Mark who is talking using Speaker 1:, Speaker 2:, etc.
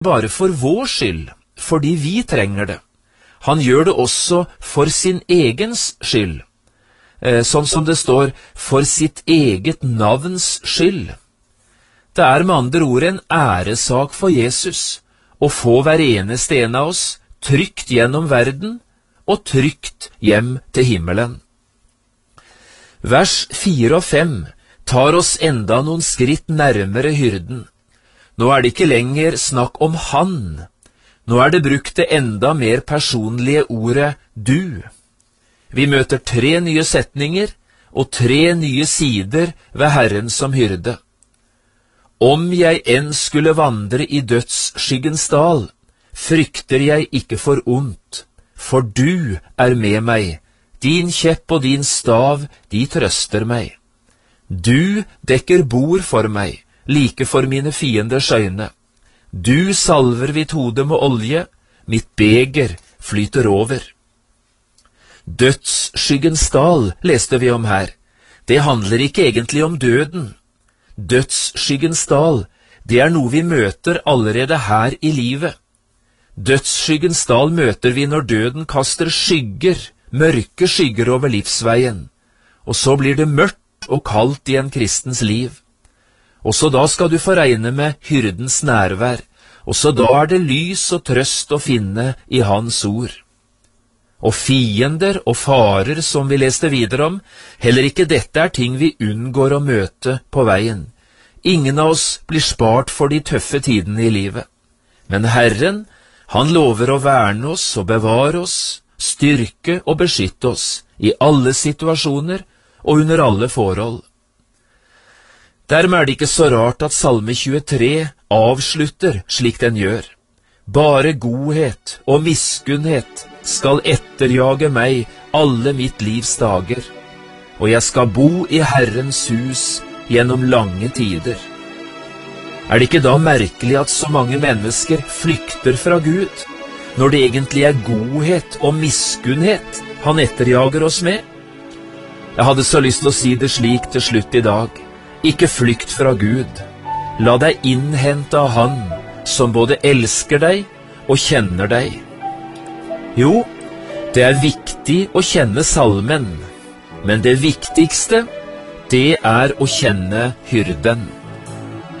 Speaker 1: bare for vår skyld, fordi vi trenger det. Han gjør det også for sin egens skyld, sånn som det står, for sitt eget navns skyld. Det er med andre ord en æresak for Jesus å få hver eneste en av oss trygt gjennom verden og trygt hjem til himmelen. Vers 4 og 5 tar oss enda noen skritt nærmere hyrden. Nå er det ikke lenger snakk om han. Nå er det brukt det enda mer personlige ordet du. Vi møter 3 nye setninger og 3 nye sider ved Herren som hyrde. Om jeg enn skulle vandre i dødsskyggens dal, frykter jeg ikke for ondt, for du er med meg, din kjepp og din stav, de trøster meg. Du dekker bord for meg, like for mine fienders øyne. Du salver mitt hode med olje, mitt beger flyter over. Dødsskyggens dal leste vi om her. Det handler ikke egentlig om døden. Dødsskyggens dal, det er noe vi møter allerede her i livet. Dødsskyggens dal møter vi når døden kaster skygger, mørke skygger over livsveien, og så blir det mørkt og kaldt i en kristens liv. Også da skal du få regne med hyrdens nærvær, også da er det lys og trøst å finne i hans ord. Og fiender og farer som vi leste videre om, heller ikke dette er ting vi unngår å møte på veien. Ingen av oss blir spart for de tøffe tidene i livet. Men Herren, han lover å verne oss og bevare oss, styrke og beskytte oss i alle situasjoner og under alle forhold. Dermed er det ikke så rart at Salme 23 avslutter slik den gjør. Bare godhet og miskunnhet skal etterjage meg alle mitt livs dager, og jeg skal bo i Herrens hus gjennom lange tider. Er det ikke da merkelig at så mange mennesker flykter fra Gud, når det egentlig er godhet og miskunnhet han etterjager oss med? Jeg hadde så lyst til å si det slik til slutt i dag. Ikke flykt fra Gud. La deg innhente av Han som både elsker deg og kjenner deg. Jo, det er viktig å kjenne salmen, men det viktigste, det er å kjenne hyrden.